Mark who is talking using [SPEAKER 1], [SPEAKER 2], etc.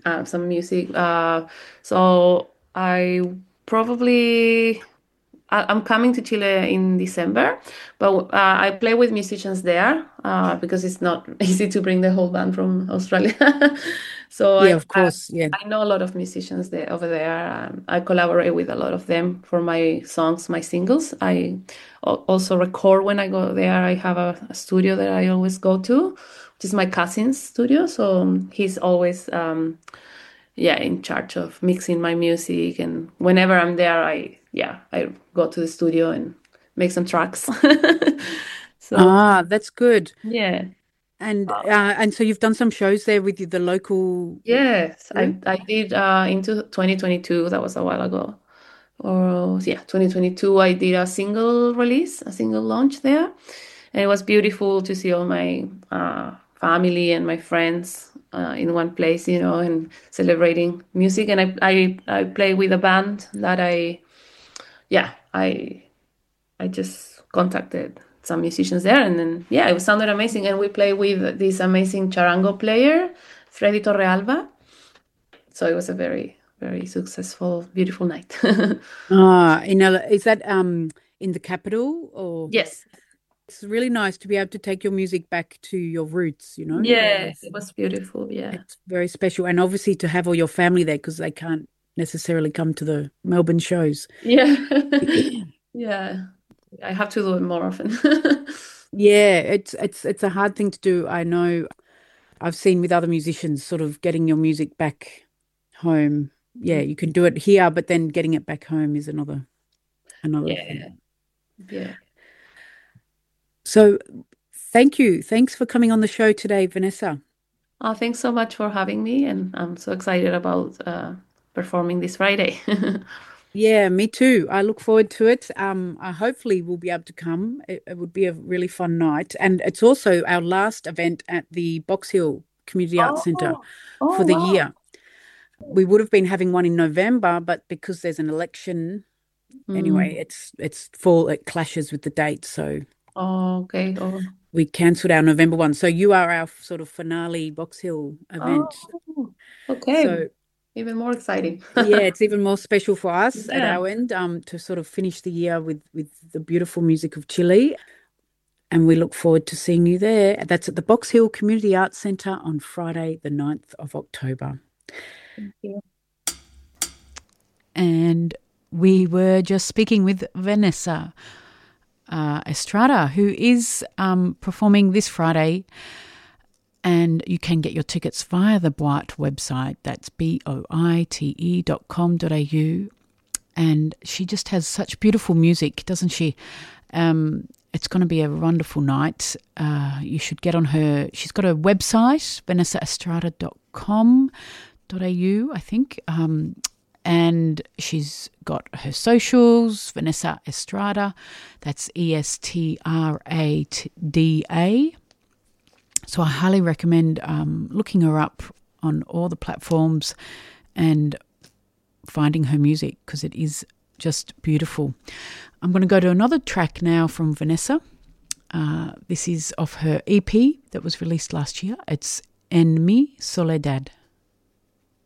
[SPEAKER 1] some music. So I probably I'm coming to Chile in December, but I play with musicians there because it's not easy to bring the whole band from Australia. So
[SPEAKER 2] Yeah, of course. Yeah.
[SPEAKER 1] I know a lot of musicians there over there. I collaborate with a lot of them for my songs, my singles. I also record when I go there. I have a studio that I always go to, which is my cousin's studio. So he's always yeah, in charge of mixing my music. And whenever I'm there, I go to the studio and make some tracks. So
[SPEAKER 2] Ah, that's good.
[SPEAKER 1] yeah.
[SPEAKER 2] And so you've done some shows there with the local
[SPEAKER 1] Yes,
[SPEAKER 2] crew?
[SPEAKER 1] I did into 2022. That was a while ago. Or yeah, 2022. I did a single release, a single launch there, and it was beautiful to see all my family and my friends in one place, and celebrating music. And I play with a band that yeah, I just contacted some musicians there, and then yeah, it sounded amazing. And we play with this amazing charango player, Freddy Torrealba. So it was a very, very successful, beautiful night.
[SPEAKER 2] Ah, is that in the capital or
[SPEAKER 1] Yes.
[SPEAKER 2] it's really nice to be able to take your music back to your roots, you know?
[SPEAKER 1] Yes, it was beautiful. Yeah.
[SPEAKER 2] It's very special. And obviously to have all your family there because they can't necessarily come to the Melbourne shows.
[SPEAKER 1] Yeah. Yeah. I have to do it more often.
[SPEAKER 2] Yeah, it's a hard thing to do. I know I've seen with other musicians sort of getting your music back home. Yeah, you can do it here, but then getting it back home is another thing.
[SPEAKER 1] Yeah. Yeah.
[SPEAKER 2] So thank you. Thanks for coming on the show today, Vanessa.
[SPEAKER 1] Oh, thanks so much for having me. And I'm so excited about performing this Friday.
[SPEAKER 2] Yeah, me too. I look forward to it. I hopefully will be able to come. It would be a really fun night. And it's also our last event at the Box Hill Community Arts Centre
[SPEAKER 1] Oh,
[SPEAKER 2] for
[SPEAKER 1] oh,
[SPEAKER 2] the
[SPEAKER 1] wow.
[SPEAKER 2] year. We would have been having one in November, but because there's an election, anyway,
[SPEAKER 1] Mm.
[SPEAKER 2] it's fall, it clashes with the date. So
[SPEAKER 1] Oh, okay. Oh,
[SPEAKER 2] we cancelled our November one. So you are our sort of finale Box Hill event.
[SPEAKER 1] oh, okay.
[SPEAKER 2] So
[SPEAKER 1] Even more exciting.
[SPEAKER 2] yeah, it's even more special for us at
[SPEAKER 1] Yeah.
[SPEAKER 2] our end, to sort of finish the year with the beautiful music of Chile. And we look forward to seeing you there. That's at the Box Hill Community Arts Centre on Friday, the 9th of October.
[SPEAKER 1] Thank you.
[SPEAKER 2] And we were just speaking with Vanessa Estrada, who is performing this Friday. And you can get your tickets via the Boite website. That's boite.com.au. And she just has such beautiful music, doesn't she? It's going to be a wonderful night. You should get on her. She's got a website, vanessaestrada.com.au, I think. And she's got her socials, Vanessa Estrada. That's Estrada. So I highly recommend looking her up on all the platforms and finding her music because it is just beautiful. I'm going to go to another track now from Vanessa. This is off her EP that was released last year. It's En Mi Soledad.